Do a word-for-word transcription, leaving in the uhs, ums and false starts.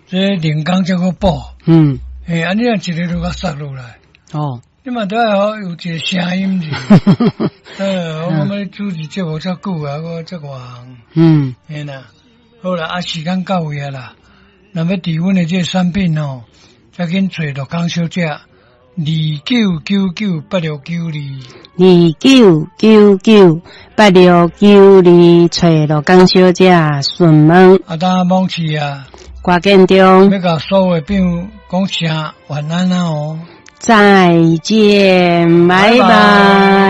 这连工才个补。 嗯， 诶，安尼样一个都甲杀落来。 哦， 你嘛都要有一个声音是。呃，我感觉主持节目遮久啊，我遮外行。 嗯， 嘿啦，好啦，啊，时间到位啊啦。那么伫阮的这产品哦，再紧找到港小姐，二九九九八六九二， 二九九九八六九二，找到江小姐询问。 啊，当网市啊， 挂建中， 要甲所有朋友讲声晚安啊哦。 再见，拜拜。